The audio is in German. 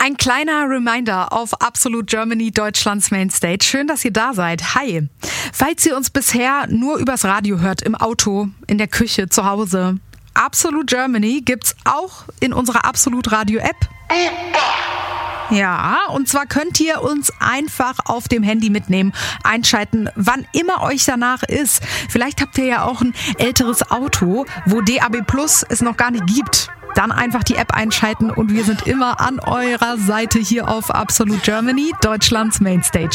Ein kleiner Reminder auf Absolute Germany, Deutschlands Mainstage. Schön, dass ihr da seid. Hi. Falls ihr uns bisher nur übers Radio hört, im Auto, in der Küche, zu Hause, Absolute Germany gibt's auch in unserer Absolute Radio App. Ja, und zwar könnt ihr uns einfach auf dem Handy mitnehmen, einschalten, wann immer euch danach ist. Vielleicht habt ihr ja auch ein älteres Auto, wo DAB+ es noch gar nicht gibt. Dann einfach die App einschalten und wir sind immer an eurer Seite hier auf Absolute Germany, Deutschlands Mainstage.